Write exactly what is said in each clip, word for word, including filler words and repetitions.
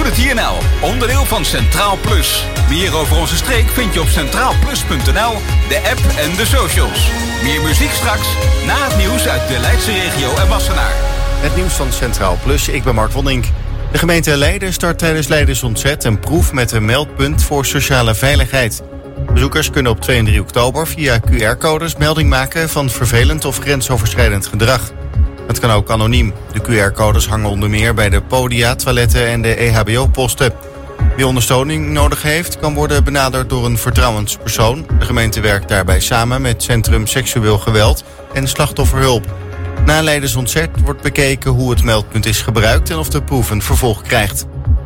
Unity N L, onderdeel van Centraal Plus. Meer over onze streek vind je op centraal plus punt n l, de app en de socials. Meer muziek straks, na het nieuws uit de Leidse regio en Wassenaar. Het nieuws van Centraal Plus, ik ben Mark Wondink. De gemeente Leiden start tijdens Leidersontzet een proef met een meldpunt voor sociale veiligheid. Bezoekers kunnen op twee en drie oktober via Q R-codes melding maken van vervelend of grensoverschrijdend gedrag. Het kan ook anoniem. De Q R-codes hangen onder meer bij de podia, toiletten en de E H B O-posten. Wie ondersteuning nodig heeft, kan worden benaderd door een vertrouwenspersoon. De gemeente werkt daarbij samen met Centrum Seksueel Geweld en Slachtofferhulp. Na Leidersontzet wordt bekeken hoe het meldpunt is gebruikt en of de proef een vervolg krijgt.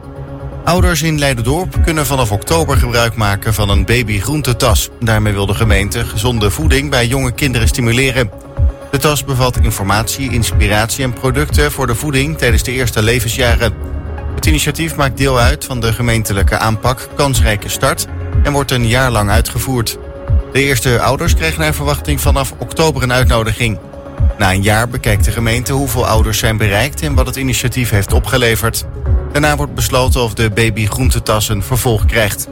Ouders in Leiderdorp kunnen vanaf oktober gebruik maken van een babygroentetas. Daarmee wil de gemeente gezonde voeding bij jonge kinderen stimuleren. De tas bevat informatie, inspiratie en producten voor de voeding tijdens de eerste levensjaren. Het initiatief maakt deel uit van de gemeentelijke aanpak Kansrijke Start en wordt een jaar lang uitgevoerd. De eerste ouders krijgen naar verwachting vanaf oktober een uitnodiging. Na een jaar bekijkt de gemeente hoeveel ouders zijn bereikt en wat het initiatief heeft opgeleverd. Daarna wordt besloten of de babygroentetas een vervolg krijgt.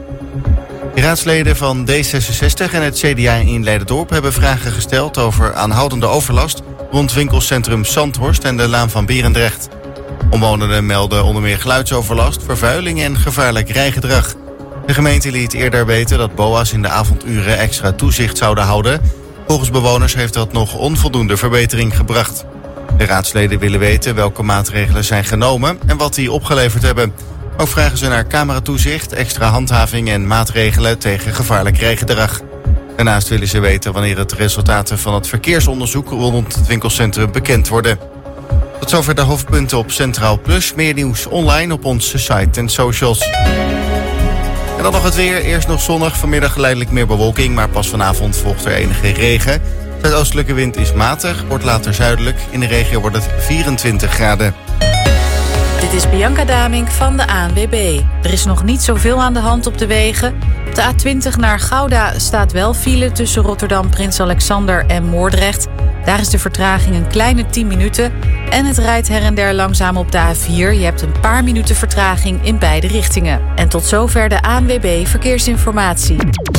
De raadsleden van D zesenzestig en het C D A in Leiderdorp hebben vragen gesteld over aanhoudende overlast rond winkelcentrum Zandhorst en de Laan van Berendrecht. Omwonenden melden onder meer geluidsoverlast, vervuiling en gevaarlijk rijgedrag. De gemeente liet eerder weten dat B O A's in de avonduren extra toezicht zouden houden. Volgens bewoners heeft dat nog onvoldoende verbetering gebracht. De raadsleden willen weten welke maatregelen zijn genomen en wat die opgeleverd hebben. Ook vragen ze naar cameratoezicht, extra handhaving en maatregelen tegen gevaarlijk rijgedrag. Daarnaast willen ze weten wanneer het resultaten van het verkeersonderzoek rond het winkelcentrum bekend worden. Tot zover de hoofdpunten op Centraal Plus. Meer nieuws online op onze site en socials. En dan nog het weer. Eerst nog zonnig, vanmiddag geleidelijk meer bewolking, maar pas vanavond volgt er enige regen. Zuidoostelijke wind is matig, wordt later zuidelijk. In de regio wordt het vierentwintig graden. Dit is Bianca Damink van de A N W B. Er is nog niet zoveel aan de hand op de wegen. Op de A twintig naar Gouda staat wel file tussen Rotterdam, Prins Alexander en Moordrecht. Daar is de vertraging een kleine tien minuten. En het rijdt her en der langzaam op de A vier. Je hebt een paar minuten vertraging in beide richtingen. En tot zover de A N W B Verkeersinformatie.